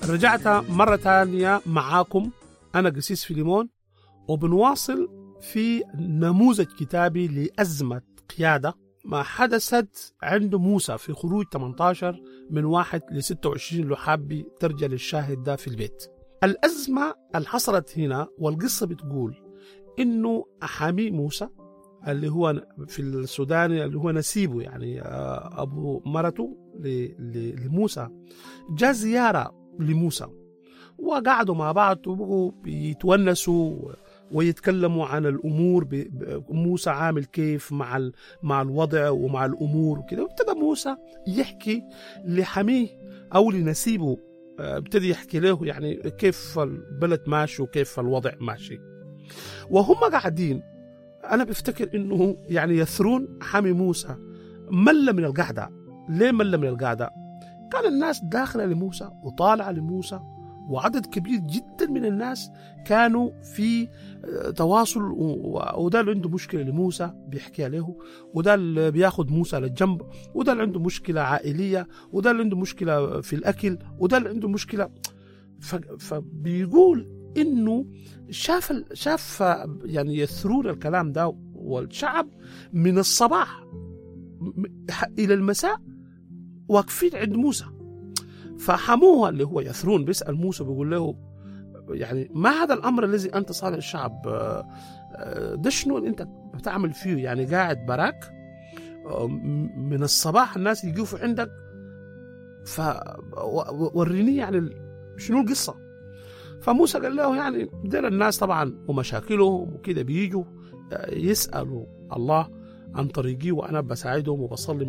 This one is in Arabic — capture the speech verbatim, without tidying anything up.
رجعت مرة تانية معاكم أنا قسيس فيليمون، وبنواصل في نموذج كتابي لأزمة قيادة ما حدثت عند موسى في خروج ثمانية عشر من واحد لستة وعشرين. لو حابي ترجع للشاهد ده في البيت. الأزمة اللي حصلت هنا والقصة بتقول إنه حامي موسى اللي هو في السودان اللي هو نسيبه يعني أبو مرته لموسى جاء زيارة لموسى وقعدوا مع بعض وبقوا بيتونسوا ويتكلموا عن الأمور. موسى عامل كيف مع مع الوضع ومع الأمور وكده. وابتدى موسى يحكي لحميه أو لنسيبه، ابتدى يحكي له يعني كيف البلد ماشي وكيف الوضع ماشي. وهم قاعدين أنا بفتكر إنه يعني يثرون حمي موسى مل من القعدة. ليه مل من القعدة؟ كان الناس داخلة لموسى وطالعة لموسى، وعدد كبير جدا من الناس كانوا في تواصل، وده اللي عنده مشكلة لموسى بيحكي له، وده اللي بياخد موسى للجنب، وده اللي عنده مشكلة عائلية، وده اللي عنده مشكلة في الأكل، وده اللي عنده مشكلة. فبيقول إنه شاف شاف يعني يثرون الكلام ده والشعب من الصباح إلى المساء واقفين عند موسى. فحموها اللي هو يثرون بيسأل موسى بيقول له يعني ما هذا الأمر الذي أنت صالح الشعب؟ ده شنو اللي أنت بتعمل فيه؟ يعني قاعد براك من الصباح الناس يجوا عندك، فوريني يعني شنو القصة. فموسى قال له يعني دول الناس طبعا ومشاكلهم وكده بيجوا يسألوا الله عن طريقي وأنا بساعدهم وبصلي